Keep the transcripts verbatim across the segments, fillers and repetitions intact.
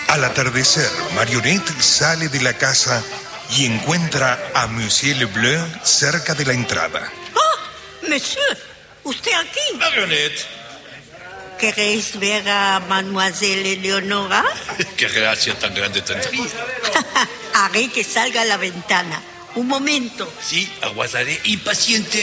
Al atardecer, Marionette sale de la casa y encuentra a Monsieur Leblanc cerca de la entrada. ¡Oh, monsieur! ¿Usted aquí? Marionette. ¿Queréis ver a Mademoiselle Eleonora? ¡Qué gracia tan grande tendría! Haré que salga a la ventana. Un momento. Sí, aguardaré impaciente.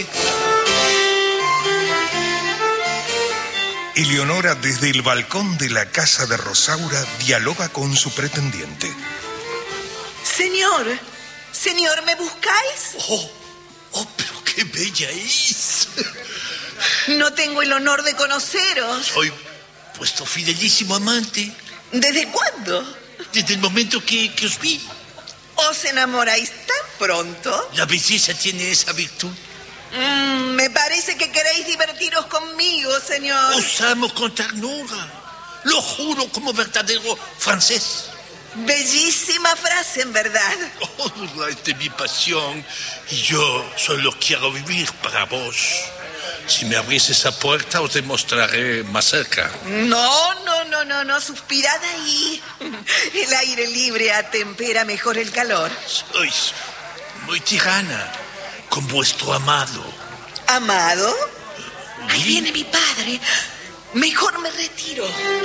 Eleonora, desde el balcón de la casa de Rosaura, dialoga con su pretendiente. Señor, señor, ¿me buscáis? Oh, oh, pero qué bella es. No tengo el honor de conoceros. Soy vuestro fidelísimo amante. ¿Desde cuándo? Desde el momento que, que os vi. ¿Os enamoráis tan pronto? La belleza tiene esa virtud. Mm, me parece que queréis divertiros conmigo, señor. Os amo con ternura. Lo juro como verdadero francés. Bellísima frase, en verdad. Oh, burláis de mi pasión. Y yo solo quiero vivir para vos. Si me abrís esa puerta, os demostraré más cerca. No, no, no, no, no. Suspirad ahí. El aire libre atempera mejor el calor. Sois muy tirana con vuestro amado. ¿Amado? Ahí ¿Sí? viene mi padre. Mejor me retiro.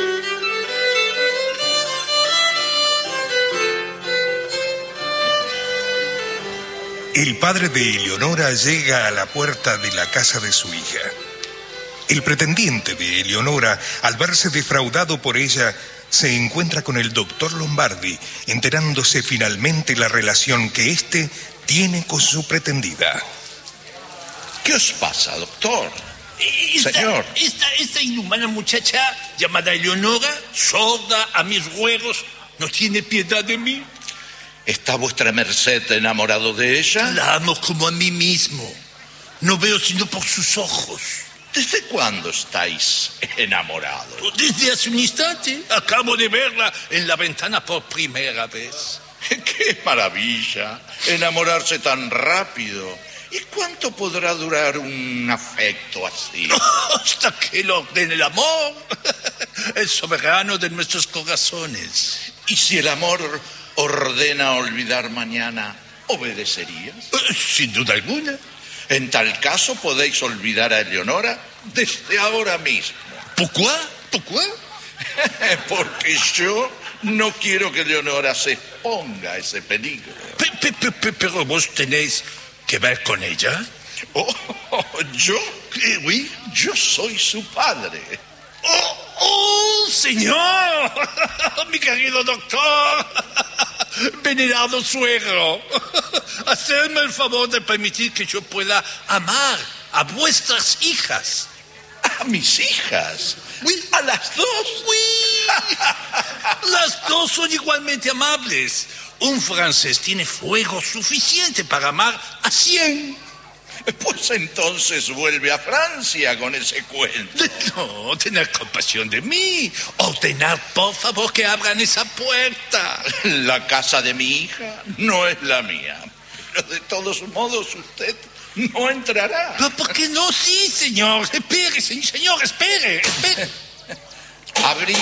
El padre de Eleonora llega a la puerta de la casa de su hija. El pretendiente de Eleonora, al verse defraudado por ella, se encuentra con el doctor Lombardi, enterándose finalmente la relación que éste tiene con su pretendida. ¿Qué os pasa, doctor? Esta, Señor. Esta, esta inhumana muchacha llamada Eleonora, sorda a mis ruegos, no tiene piedad de mí. ¿Está vuestra merced enamorado de ella? La amo como a mí mismo. No veo sino por sus ojos. ¿Desde cuándo estáis enamorados? Desde hace un instante. Acabo de verla en la ventana por primera vez. ¡Qué maravilla! Enamorarse tan rápido. ¿Y cuánto podrá durar un afecto así? Hasta que lo ordene el amor. El soberano de nuestros corazones. ¿Y si el amor ordena olvidar mañana, obedecerías? Sin duda alguna. En tal caso podéis olvidar a Eleonora desde ahora mismo. ¿Pourquoi? ¿Pourquoi? Porque yo no quiero que Eleonora se exponga a ese peligro. Pe- pe- pe- pe- Pero vos tenéis que ver con ella. Oh, oh, ¿yo? Eh, oui, yo soy su padre. ¡Oh, oh, señor! Mi querido doctor. Venerado suegro. Hacedme el favor de permitir que yo pueda amar a vuestras hijas. ¿A mis hijas? Oui. ¿A las dos? Oui. Las dos son igualmente amables. Un francés tiene fuego suficiente para amar a cien. Pues entonces vuelve a Francia con ese cuento. No, tener compasión de mí. Ordenar, por favor, que abran esa puerta. La casa de mi hija no es la mía. Pero de todos modos usted no entrará. ¿Pero por qué no? Sí, señor. Espere, señor, espere, espere. Abrid.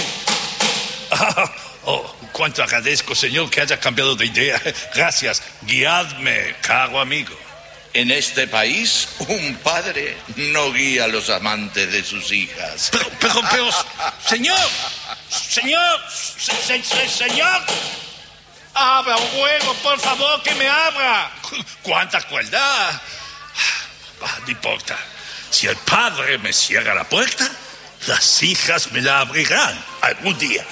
Ah, oh, cuánto agradezco, señor, que haya cambiado de idea. Gracias. Guiadme, caro amigo. En este país, un padre no guía a los amantes de sus hijas. Pero, pero, pero, señor, señor, se, se, se, señor. Abra, ruego, por favor, que me abra. ¡Cuánta crueldad! Ah, no importa. Si el padre me cierra la puerta, las hijas me la abrirán algún día.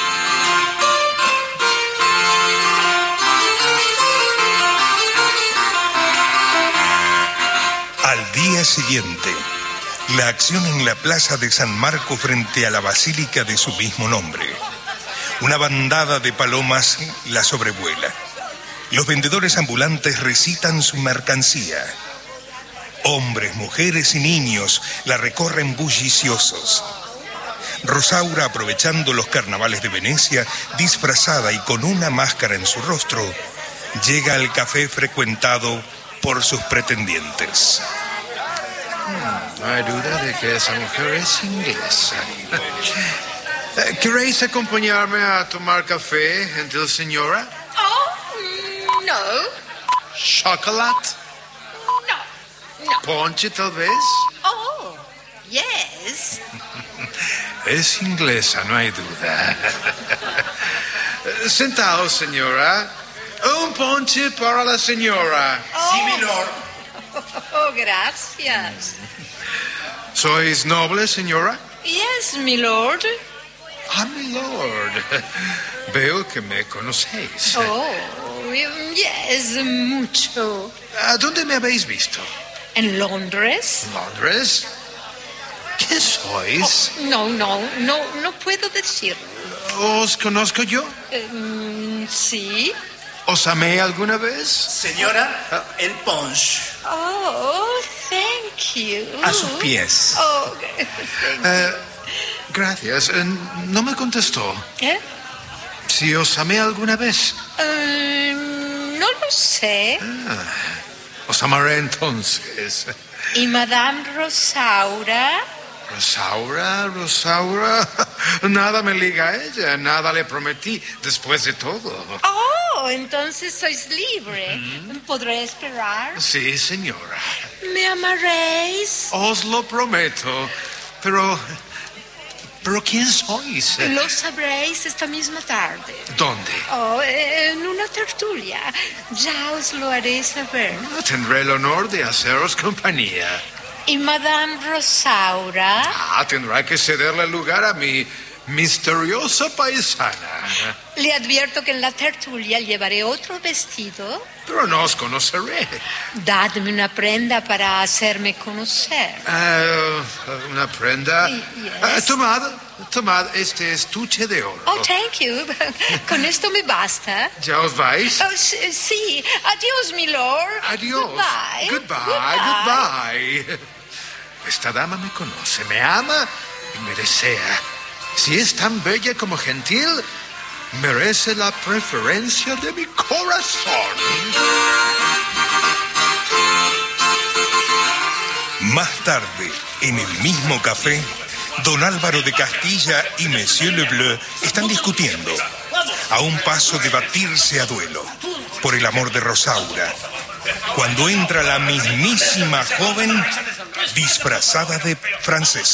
Al día siguiente, la acción en la plaza de San Marco frente a la basílica de su mismo nombre. Una bandada de palomas la sobrevuela. Los vendedores ambulantes recitan su mercancía. Hombres, mujeres y niños la recorren bulliciosos. Rosaura, aprovechando los carnavales de Venecia, disfrazada y con una máscara en su rostro, llega al café frecuentado por sus pretendientes. No hay duda de que esa mujer es inglesa. Eh, ¿Queréis acompañarme a tomar café, gentil señora? Oh, mm, no. ¿Chocolate? No. No. ¿Ponche, tal vez? Oh, yes. Es inglesa, no hay duda. Eh, Sentaos, señora. Un ponche para la señora. Oh. Sí, milord. Oh, gracias. ¿Sois noble, señora? Yes, my lord. Ah, mi lord. Veo que me conocéis. Oh, yes, mucho. ¿A dónde me habéis visto? ¿En Londres? ¿Londres? ¿Qué sois? No, no, no, no puedo decirlo. ¿Os conozco yo? Eh, sí. ¿Os amé alguna vez? Señora, el punch. Oh, thank you. A sus pies. Oh, thank Eh, gracias. Eh, no me contestó. ¿Eh? Si os amé alguna vez. Eh, no lo sé. Os amaré entonces. ¿Y Madame Rosaura? Rosaura, Rosaura. Nada me liga a ella. Nada le prometí después de todo. Oh, entonces sois libre. ¿Podré esperar? Sí, señora. ¿Me amaréis? Os lo prometo. Pero... ¿Pero quién sois? Lo sabréis esta misma tarde. ¿Dónde? Oh, en una tertulia. Ya os lo haré saber. Tendré el honor de haceros compañía. ¿Y Madame Rosaura? Ah, tendrá que cederle lugar a mi misteriosa paisana. Le advierto que en la tertulia llevaré otro vestido. Pero no os conoceré. Dadme una prenda para hacerme conocer. Ah, una prenda. Y- yes. Ah, tomad, tomad este estuche de oro. Oh, thank you. Con esto me basta. ¿Ya os vais? Oh, sí, sí. Adiós, mi lord. Adiós. Goodbye. Goodbye, goodbye. Esta dama me conoce, me ama y me desea. Si es tan bella como gentil, merece la preferencia de mi corazón. Más tarde, en el mismo café, don Álvaro de Castilla y Monsieur Lebleu están discutiendo, a un paso de batirse a duelo, por el amor de Rosaura, cuando entra la mismísima joven disfrazada de francesa.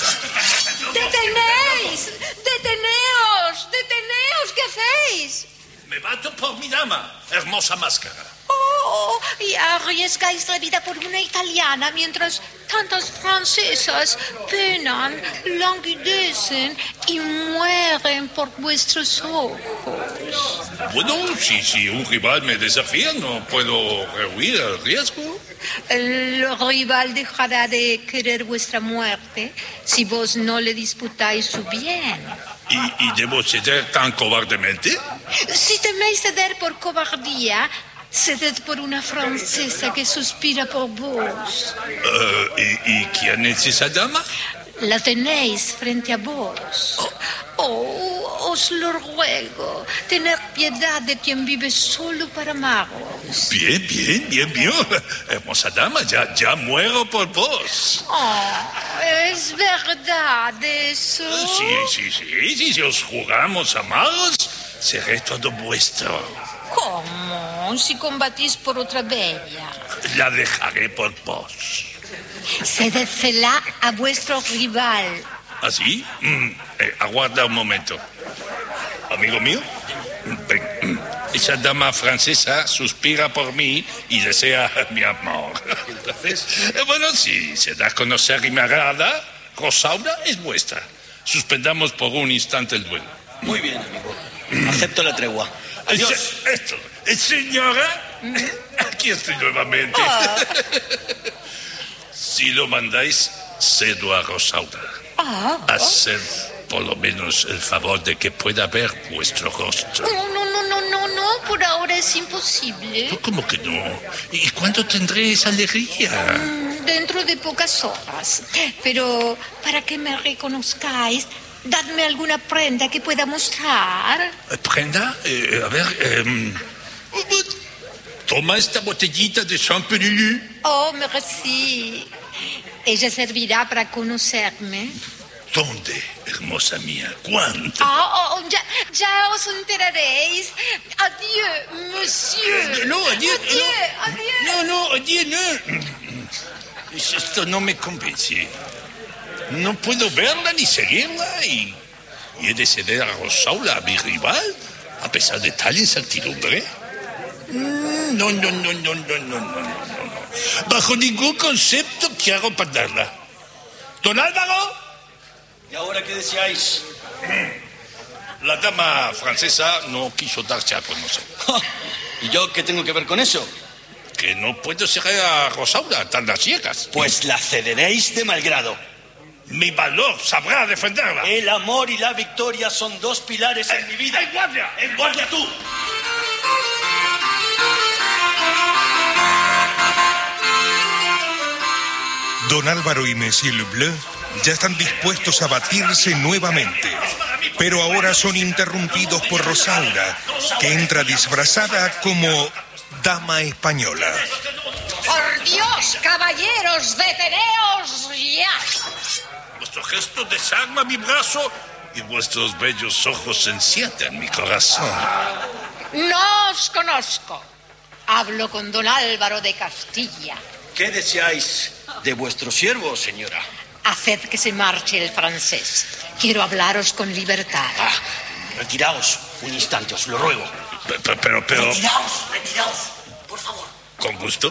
¡Detenéis! ¡Deteneos! ¡Deteneos! ¿Qué hacéis? Me bato por mi dama, hermosa máscara. Oh, y arriesgáis la vida por una italiana mientras tantas francesas penan, languidecen y mueren por vuestros ojos. Bueno, si, si un rival me desafía, no puedo rehuir el riesgo. El rival dejará de querer vuestra muerte si vos no le disputáis su bien. ¿Y, y debo ceder tan cobardemente? Si teméis ceder por cobardía, ceded por una francesa que suspira por vos. Eh, ¿y, ¿Y quién es esa dama? La tenéis frente a vos. Oh, os lo ruego, tener piedad de quien vive solo para amaros. Bien, bien, bien, bien. Hermosa dama, ya, ya muero por vos. Oh, ¿es verdad eso? Sí, sí, sí, sí, si os juramos amaros, seré todo vuestro. ¿Cómo? Si combatís por otra bella. La dejaré por vos. Cédedsela a vuestro rival. ¿Así? Mm, eh, aguarda un momento. Amigo mío, ven. Esa dama francesa suspira por mí y desea mi amor. Entonces, eh, bueno, si se da a conocer y me agrada, Rosaura es vuestra. Suspendamos por un instante el duelo. Muy bien, amigo. Acepto la tregua. Adiós. Esto, eh, señora, aquí estoy nuevamente. Si lo mandáis, cedo a Rosaura. Ah. Haced por lo menos el favor de que pueda ver vuestro rostro. No, no, no, no, no, no, por ahora es imposible. ¿Cómo que no? ¿Y cuándo tendré esa alegría? Mm, Dentro de pocas horas. Pero para que me reconozcáis, dadme alguna prenda que pueda mostrar. ¿Prenda? Eh, a ver, eh, toma esta botellita de Champigny. Oh, merci. Ella servirá para conocerme. ¿Dónde, hermosa mía? ¿Cuándo? Ah, oh, ya, ya os enteraréis. Adiós, monsieur. Eh, no, adiós. Adiós, no, adiós. no, no, adiós, no. Esto no me convence. No puedo verla ni seguirla y, y he de ceder a Rosaura, a mi rival, a pesar de tal incertidumbre. No, no, no, no, no, no, no, no, no. Bajo ningún concepto quiero perderla. ¿Don Álvaro? ¿Y ahora qué deseáis? La dama francesa no quiso darse a conocer. ¿Y yo qué tengo que ver con eso? Que no puedo seguir a Rosaura tan las ciegas. Pues la cederéis de mal grado. Mi valor sabrá defenderla. El amor y la victoria son dos pilares en mi vida. ¡En guardia! ¡En guardia tú! Don Álvaro y Monsieur Lebleu ya están dispuestos a batirse nuevamente, pero ahora son interrumpidos por Rosaura, que entra disfrazada como dama española. Por Dios, caballeros, deteneos ya. Vuestro gesto desarma mi brazo y vuestros bellos ojos encienden mi corazón. No os conozco. Hablo con don Álvaro de Castilla. ¿Qué deseáis de vuestro siervo, señora? Haced que se marche el francés. Quiero hablaros con libertad. Ah, retiraos un instante, os lo ruego. Pero, pero, pero... Retiraos, retiraos, por favor. Con gusto.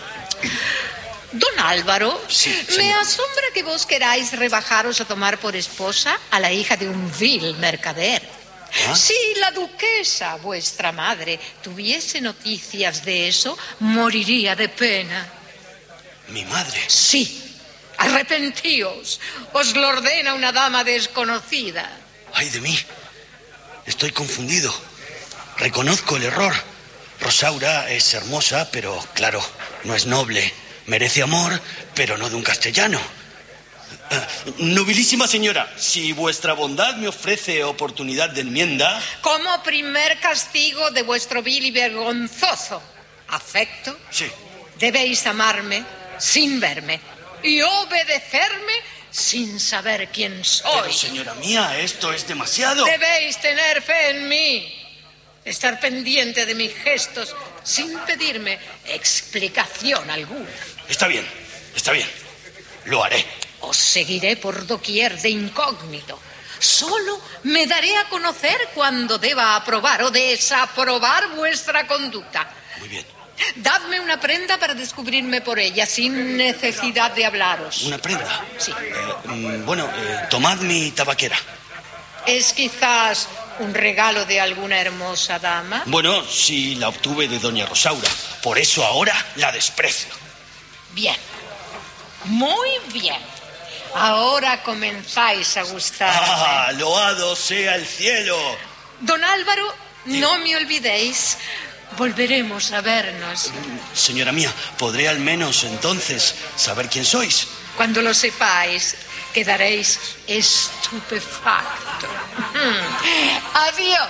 Don Álvaro, Sí, me señor. asombra que vos queráis rebajaros a tomar por esposa a la hija de un vil mercader. ¿Ah? Si la duquesa, vuestra madre, tuviese noticias de eso, moriría de pena. Mi madre. Sí, arrepentíos. Os lo ordena una dama desconocida. Ay de mí. Estoy confundido. Reconozco el error. Rosaura es hermosa, pero claro, no es noble. Merece amor, pero no de un castellano. Uh, nobilísima señora, si vuestra bondad me ofrece oportunidad de enmienda... Como primer castigo de vuestro vil y vergonzoso afecto, Sí. debéis amarme sin verme y obedecerme sin saber quién soy. Pero señora mía, esto es demasiado. Debéis tener fe en mí, estar pendiente de mis gestos sin pedirme explicación alguna. Está bien, está bien. Lo haré. Os seguiré por doquier de incógnito. Solo me daré a conocer cuando deba aprobar o desaprobar vuestra conducta. Muy bien. Dadme una prenda para descubrirme por ella, sin necesidad de hablaros. ¿Una prenda? Sí. Eh, mm, bueno, eh, tomad mi tabaquera. ¿Es quizás un regalo de alguna hermosa dama? Bueno, sí, la obtuve de doña Rosaura. Por eso ahora la desprecio. Bien. Muy bien. Ahora comenzáis a gustarme. ¡Ah, loado sea el cielo! Don Álvaro, no me olvidéis. Volveremos a vernos. Señora mía, ¿podré al menos entonces saber quién sois? Cuando lo sepáis, quedaréis estupefacto. Adiós.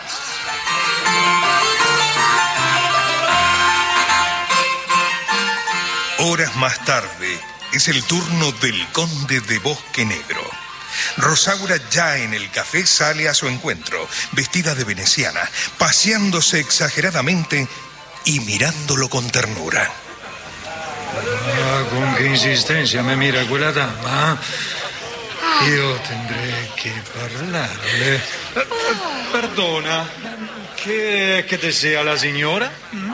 Horas más tarde, es el turno del conde de Bosque Negro. Rosaura, ya en el café, sale a su encuentro, vestida de veneciana, paseándose exageradamente y mirándolo con ternura. Ah, con qué insistencia me mira quella dama. Io tendré que parlarle. Eh, eh, Perdona, ¿qué, qué desea la señora? ¿Mm?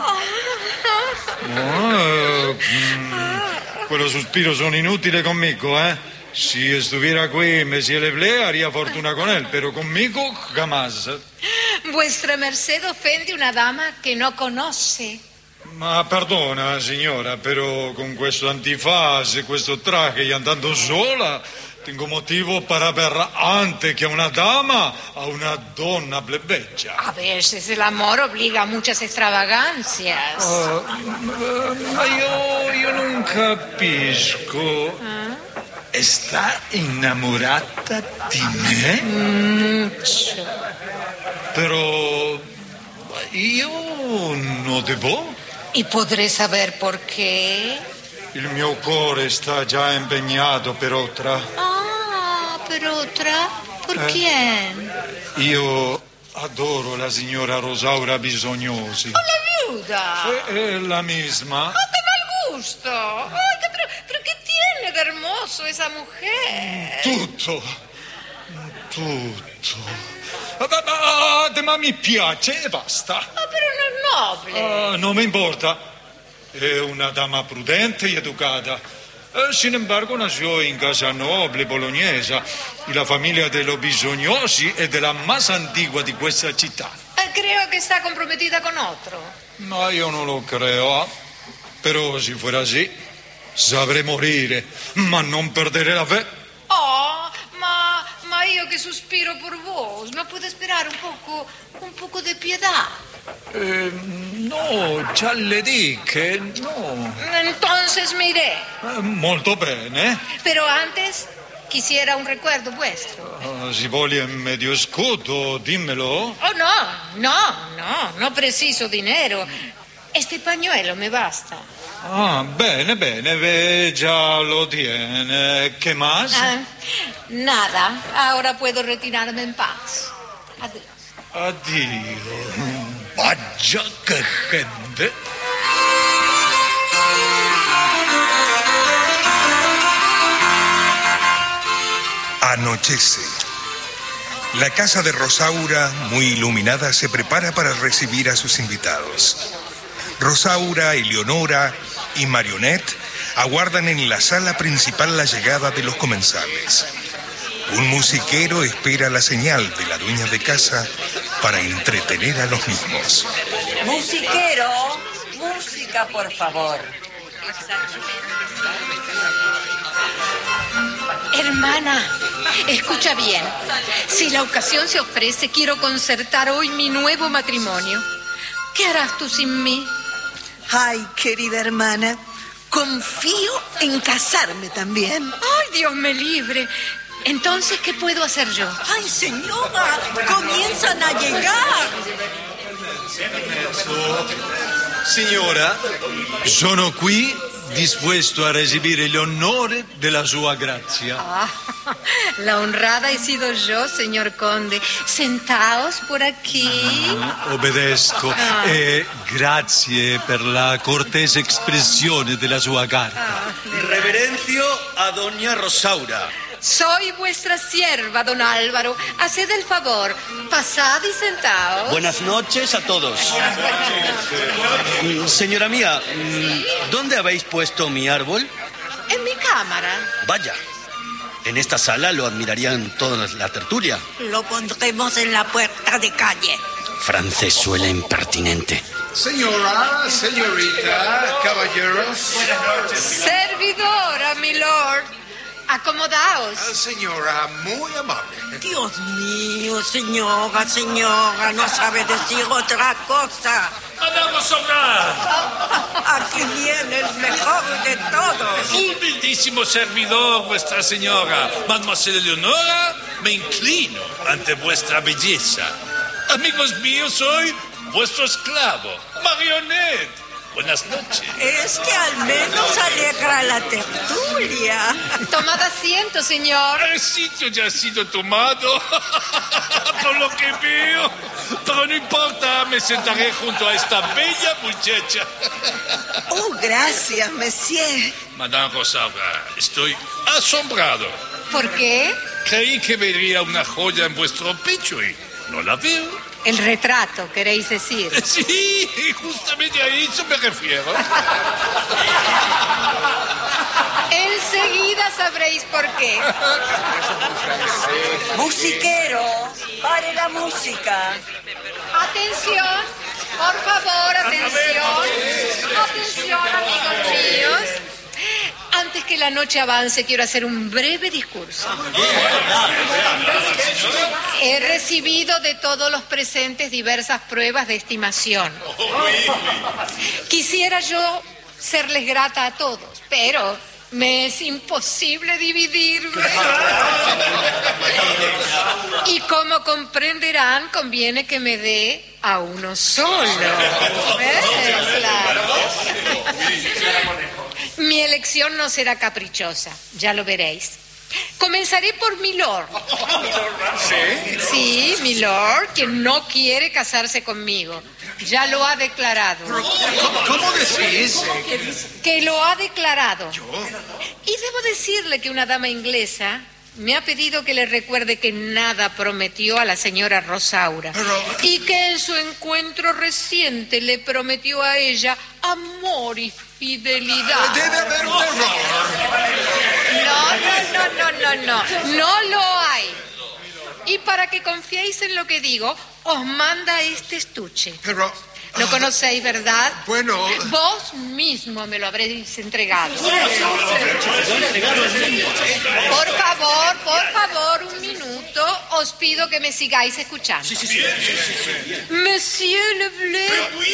Oh, mm, quellos suspiros son inútiles conmigo, ¿eh? Si estuviera aquí Monsieur Lebleu, haría fortuna con él, pero conmigo jamás. Vuestra merced ofende una dama que no conoce. Ma perdona, signora, però con questo antifaz e questo traje y andando sola, tengo motivo para ver antes que a una dama, a una donna plebeggia. A veces el amor obliga a muchas extravagancias. Uh, ma io, io non capisco. Sta innamorata di me? Mucho. Però io non devo. ¿Y podré saber por qué? Il mio cuore sta già impegnato per otra. Ah, per otra. ¿Por Eh. quién? Io adoro la signora Rosaura Bisognosi. ¡Oh, la viuda! È, è la misma. ¡Oh, qué mal gusto! ¡Ay, qué- pero, pero qué tiene de hermoso esa mujer! Tutto. Tutto. Ma, ma- ma- ma mi piace e basta. ¡Ah, pero no es noble! Ah, non mi importa. È una dama prudente y educada. Eh, sin embargo, nació en casa noble bolognese y la familia de los Bisognosi è della más antigua di questa città. Eh, creo que está comprometida con otro. Ma io non lo creo. Però se fuera así, saprei morire, ma non perdere la fe. Oh, ma, ma io che sospiro por vos, ¿no puedo esperar un poco, un poco de piedad? Eh, no, già le diche, no. Entonces me iré. Eh, molto bene. Pero antes quisiera un recuerdo vuestro. Ah, si vuole medio scudo, dimmelo. Oh, no, no, no, no preciso dinero. Este pañuelo me basta. Ah, bene, bene, ve, già lo tiene. Che más? Ah, nada, ahora puedo retirarme en paz. Adiós. Addio. Vaya che gente. Anochece. La casa de Rosaura, muy iluminada, se prepara para recibir a sus invitados. Rosaura, Eleonora y Marionette aguardan en la sala principal la llegada de los comensales. Un musiquero espera la señal de la dueña de casa para entretener a los mismos. Musiquero, música, por favor. Hermana, escucha bien. Si la ocasión se ofrece, quiero concertar hoy mi nuevo matrimonio. ¿Qué harás tú sin mí? Ay, querida hermana, confío en casarme también. Ay, Dios me libre. Entonces, ¿qué puedo hacer yo? Ay, señora, comienzan a llegar. Signora, sono qui dispuesto a recibire gli onori della sua grazia. Ah, la honrada he sido yo, señor conde. Sentaos por aquí. Obbedisco e grazie per la cortese espressione della sua carta. Reverencio a doña Rosaura. Soy vuestra sierva, don Álvaro. Haced el favor, pasad y sentaos. Buenas noches a todos. Mm, Señora mía, mm, ¿dónde habéis puesto mi árbol? En mi cámara. Vaya, en esta sala lo admirarían toda la tertulia. Lo pondremos en la puerta de calle. Francesuela impertinente. Señora, señorita, caballeros. Servidora, mi lord. Acomodaos. Señora, muy amable. Dios mío, señora, señora, no sabe decir otra cosa. Madame Rosaura, Aquí viene el mejor de todos. humildísimo servidor, vuestra señora. Mademoiselle Eleonora, me inclino ante vuestra belleza. Amigos míos, soy vuestro esclavo, Marionette. Buenas noches. Es que al menos alegra la tertulia. Tomad asiento, señor. El sitio ya ha sido tomado, por lo que veo. Pero no importa, me sentaré junto a esta bella muchacha. Oh, gracias, monsieur. Madame Rosaura, estoy asombrado. ¿Por qué? Creí que vería una joya en vuestro pecho y no la veo. El retrato, queréis decir. Sí, justamente a eso me refiero. Enseguida sabréis por qué. Musiquero, pare la música. Atención, por favor, atención. Atención, amigos míos. Antes que la noche avance, quiero hacer un breve discurso. He recibido de todos los presentes diversas pruebas de estimación. Quisiera yo serles grata a todos, pero me es imposible dividirme. Y como comprenderán, conviene que me dé a uno solo. ¿Eh? Claro. Mi elección no será caprichosa, ya lo veréis. Comenzaré por Milord. ¿Sí? Sí, Milord, quien no quiere casarse conmigo. Ya lo ha declarado. ¿Cómo, cómo decís? Que lo ha declarado. ¿Yo? Y debo decirle que una dama inglesa me ha pedido que le recuerde que nada prometió a la señora Rosaura. Pero... Y que en su encuentro reciente le prometió a ella amor y fidelidad. Debe haber un error. No, no, no, no, no, no. No lo hay. Y para que confiéis en lo que digo, os manda este estuche. Pero... Lo conocéis, ¿verdad? Bueno... Vos mismo me lo habréis entregado. Por favor, por favor, un minuto. Os pido que me sigáis escuchando. Sí, sí, sí. Monsieur Leblé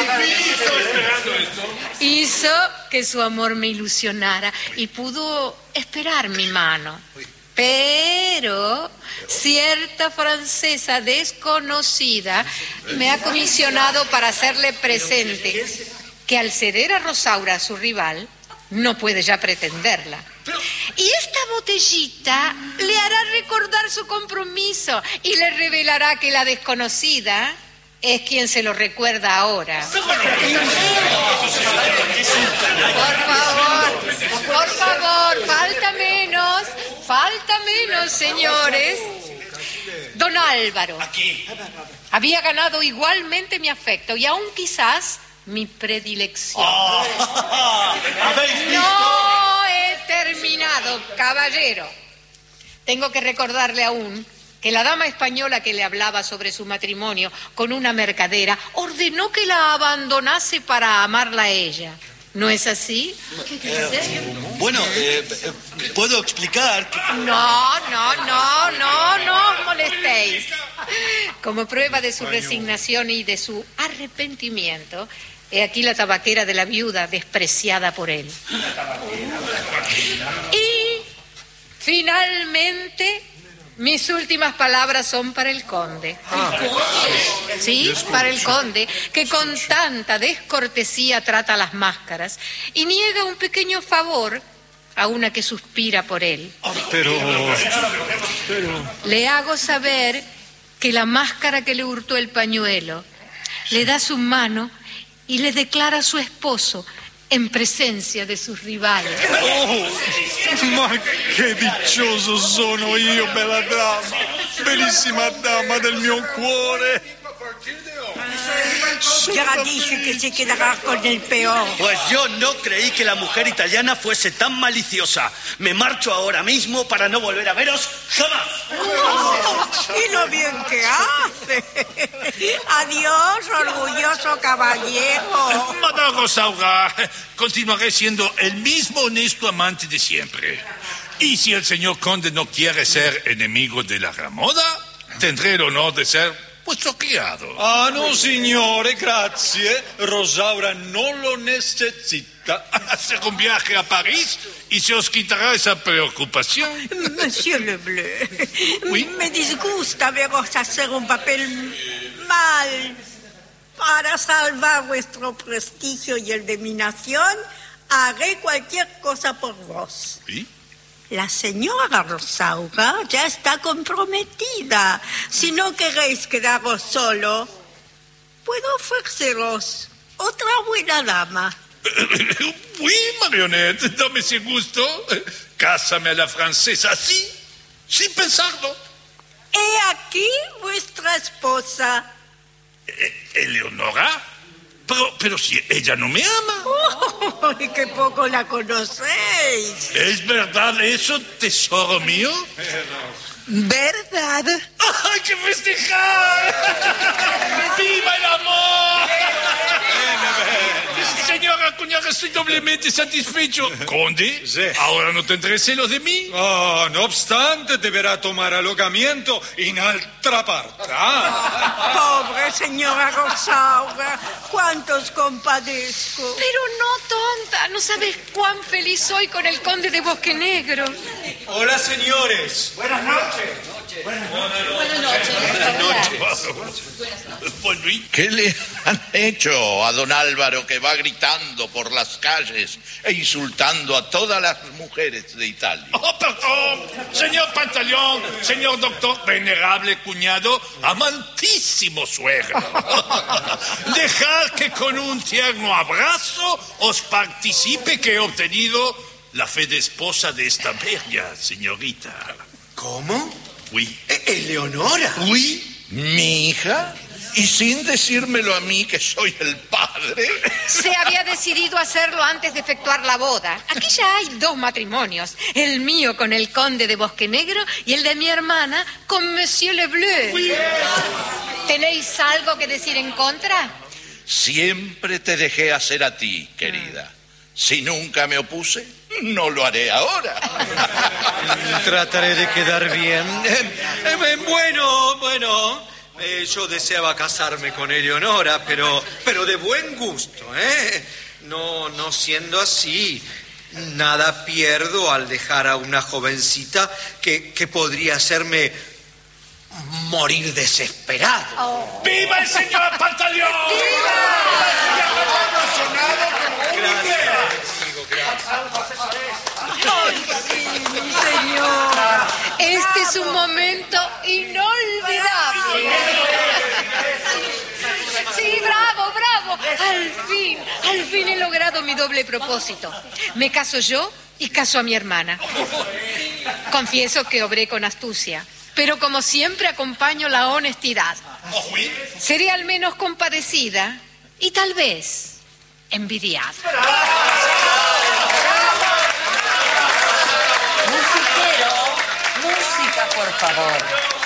hizo que su amor me ilusionara y pudo esperar mi mano. Pero cierta francesa desconocida me ha comisionado para hacerle presente que al ceder a Rosaura a su rival, no puede ya pretenderla. Y esta botellita le hará recordar su compromiso y le revelará que la desconocida es quien se lo recuerda ahora. Por favor, por favor, falta menos, falta menos, señores. Don Álvaro había ganado igualmente mi afecto y aún quizás mi predilección. No he terminado, caballero. Tengo que recordarle aún que la dama española que le hablaba sobre su matrimonio con una mercadera ordenó que la abandonase para amarla a ella. ¿No es así? Eh, bueno, eh, ¿puedo explicar? Que... No, no, no, no, no os molestéis. Como prueba de su resignación y de su arrepentimiento, he aquí la tabaquera de la viuda despreciada por él. Y finalmente... mis últimas palabras son para el conde. Sí, para el conde, que con tanta descortesía trata las máscaras y niega un pequeño favor a una que suspira por él. Pero... pero... Le hago saber que la máscara que le hurtó el pañuelo le da su mano y le declara a su esposo en presencia de sus rivales. Oh, ma che diccioso sono io, bella dama, bellissima dama del mio cuore. Ya dije que se quedará con el peor. Pues yo no creí que la mujer italiana fuese tan maliciosa. Me marcho ahora mismo para no volver a veros jamás. Oh, y lo bien que hace. Adiós, orgulloso caballero. Madame Rosaura, continuaré siendo el mismo honesto amante de siempre. Y si el señor conde no quiere ser enemigo de la Ramoda, tendré el honor de ser vuestro criado. Ah, no, signore, grazie. Rosaura no lo necesita. Hacer un viaje a París y se os quitará esa preocupación. Monsieur Leblé, Oui. me disgusta veros hacer un papel mal. Para salvar vuestro prestigio y el de mi nación, haré cualquier cosa por vos. ¿Sí? La señora Rosaura ya está comprometida. Si no queréis quedaros solo, puedo ofreceros otra buena dama. Oui, Marionette, dame ese gusto. Cásame a la francesa, así, sin pensarlo. He aquí vuestra esposa. Eh, ¿Eleonora? Pero, pero si ella no me ama. Oh, ¡qué poco la conocéis! ¿Es verdad eso, tesoro mío? ¿Verdad? ¡Hay que festejar! ¡Viva el amor! Señora cuñada, estoy doblemente satisfecho. Conde, Sí. ¿ahora no tendré celos de mí? Oh, no obstante, deberá tomar alojamiento en altra parte. Ah. Pobre señora Rosaura, cuántos compadezco. Pero no, tonta, no sabes cuán feliz soy con el conde de Bosque Negro. Hola, señores. Buenas noches. Buenas noches. Buenas noches. Bueno, ¿y qué le han hecho a don Álvaro, que va gritando por las calles e insultando a todas las mujeres de Italia? Oh, perdón, señor Pantaleón, señor doctor, venerable cuñado, amantísimo suegro. Dejad que con un tierno abrazo os participe que he obtenido la fe de esposa de esta bella señorita. ¿Cómo? Oui. ¿Eleonora? ¿Oui? ¿Mi hija? ¿Y sin decírmelo a mí, que soy el padre? Se había decidido hacerlo antes de efectuar la boda. Aquí ya hay dos matrimonios. El mío con el conde de Bosque Negro y el de mi hermana con Monsieur Le Bleu. Oui. ¿Tenéis algo que decir en contra? Siempre te dejé hacer a ti, querida. Si nunca me opuse, no lo haré ahora. Trataré de quedar bien. Eh, eh, bueno, bueno, eh, yo deseaba casarme con Eleonora, pero, pero de buen gusto, ¿eh? No, no siendo así, nada pierdo al dejar a una jovencita que, que podría hacerme morir desesperado. Oh. ¡Viva el señor Pantaleón! ¡Ay, sí, mi señor! Este es un momento inolvidable. Sí, bravo, bravo. Al fin, al fin he logrado mi doble propósito. Me caso yo y caso a mi hermana. Confieso que obré con astucia, pero como siempre acompaño la honestidad. Seré al menos compadecida y tal vez envidiada. Musiquero, música, por favor.